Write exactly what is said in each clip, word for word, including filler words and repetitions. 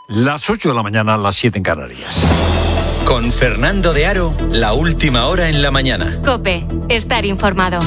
Las ocho de la mañana, las siete en Canarias. Con Fernando de Aro, la última hora en la mañana. COPE, estar informado.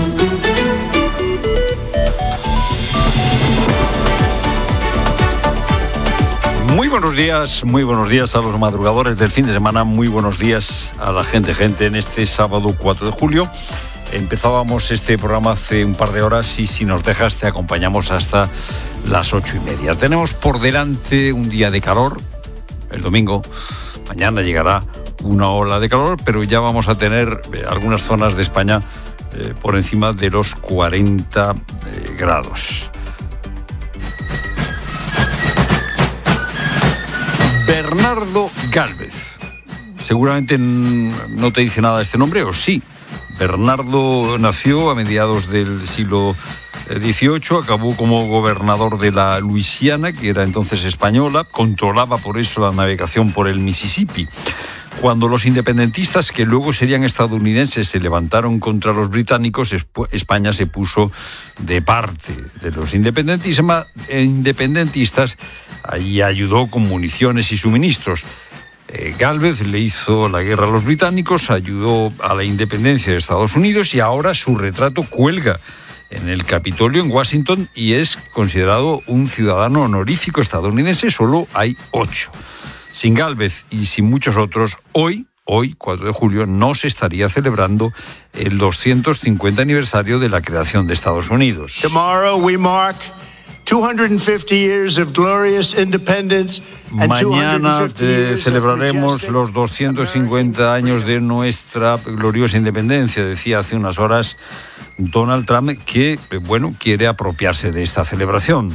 Muy buenos días, muy buenos días a los madrugadores del fin de semana, muy buenos días a la gente, gente, en este sábado cuatro de julio. Empezábamos este programa hace un par de horas y si nos dejas te acompañamos hasta las ocho y media. Tenemos por delante un día de calor, el domingo, mañana llegará una ola de calor, pero ya vamos a tener eh, algunas zonas de España eh, por encima de los cuarenta eh, grados. Bernardo Gálvez. Seguramente no te dice nada este nombre, o sí. Bernardo nació a mediados del siglo dieciocho, acabó como gobernador de la Luisiana, que era entonces española, controlaba por eso la navegación por el Mississippi. Cuando los independentistas, que luego serían estadounidenses, se levantaron contra los británicos, España se puso de parte de los independentistas y ayudó con municiones y suministros. Eh, Gálvez le hizo la guerra a los británicos, ayudó a la independencia de Estados Unidos y ahora su retrato cuelga en el Capitolio en Washington y es considerado un ciudadano honorífico estadounidense. Solo hay ocho. Sin Gálvez y sin muchos otros, hoy, hoy, cuatro de julio, no se estaría celebrando el doscientos cincuenta aniversario de la creación de Estados Unidos. Tomorrow we mark two hundred fifty years of glorious independence. Mañana celebraremos los doscientos cincuenta años de nuestra gloriosa independencia, decía hace unas horas Donald Trump, que, bueno, quiere apropiarse de esta celebración.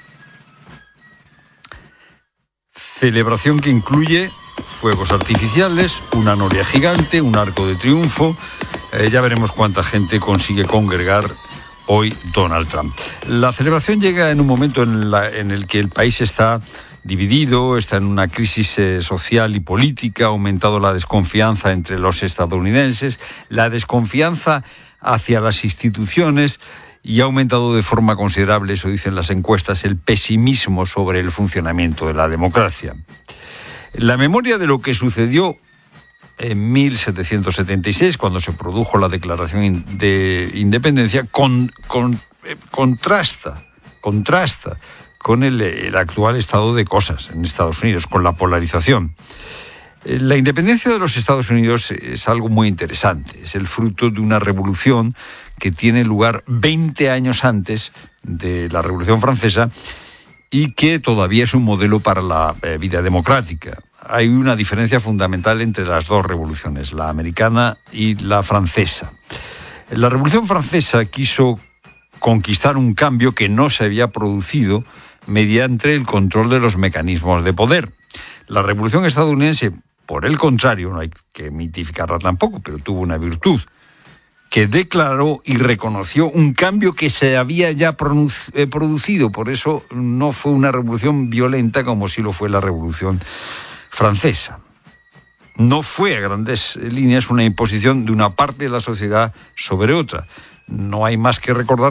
Celebración que incluye fuegos artificiales, una noria gigante, un arco de triunfo. Eh, ya veremos cuánta gente consigue congregar hoy Donald Trump. La celebración llega en un momento en, la, en el que el país está dividido, está en una crisis eh, social y política, ha aumentado la desconfianza entre los estadounidenses, la desconfianza hacia las instituciones y ha aumentado de forma considerable, eso dicen las encuestas, el pesimismo sobre el funcionamiento de la democracia. La memoria de lo que sucedió en mil setecientos setenta y seis, cuando se produjo la Declaración de Independencia, con, con, eh, contrasta, contrasta con el, el actual estado de cosas en Estados Unidos, con la polarización. La independencia de los Estados Unidos es algo muy interesante. Es el fruto de una revolución que tiene lugar veinte años antes de la Revolución Francesa y que todavía es un modelo para la eh, vida democrática. Hay una diferencia fundamental entre las dos revoluciones, la americana y la francesa. La Revolución Francesa quiso conquistar un cambio que no se había producido mediante el control de los mecanismos de poder. La Revolución estadounidense, por el contrario, no hay que mitificarla tampoco, pero tuvo una virtud, que declaró y reconoció un cambio que se había ya produ- eh, producido. Por eso no fue una revolución violenta como sí lo fue la Revolución Francesa. No fue a grandes líneas una imposición de una parte de la sociedad sobre otra. No hay más que recordar